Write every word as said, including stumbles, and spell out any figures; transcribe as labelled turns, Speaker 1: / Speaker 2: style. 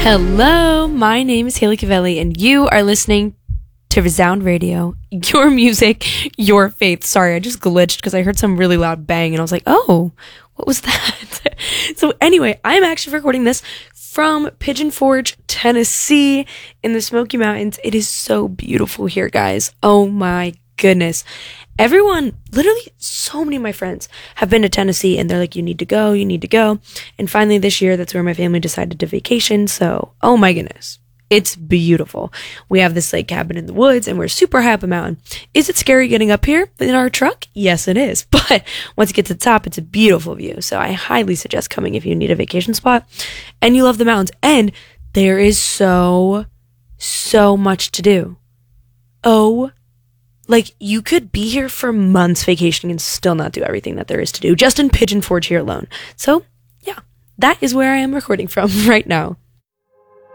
Speaker 1: Hello, my name is Haley Cavelli, and you are listening to Resound Radio, your music, your faith. Sorry, I just glitched because I heard some really loud bang, and I was like, oh, what was that? So anyway, I'm actually recording this from Pigeon Forge, Tennessee, in the Smoky Mountains. It is so beautiful here, guys. Oh my goodness. Everyone, literally so many of my friends have been to Tennessee and they're like, you need to go, you need to go. And finally this year, that's where my family decided to vacation. So, oh my goodness, it's beautiful. We have this like cabin in the woods and we're super high up a mountain. Is it scary getting up here in our truck? Yes, it is. But once you get to the top, it's a beautiful view. So I highly suggest coming if you need a vacation spot and you love the mountains. And there is so, so much to do. Oh Like, you could be here for months vacationing and still not do everything that there is to do, just in Pigeon Forge here alone. So, yeah, that is where I am recording from right now.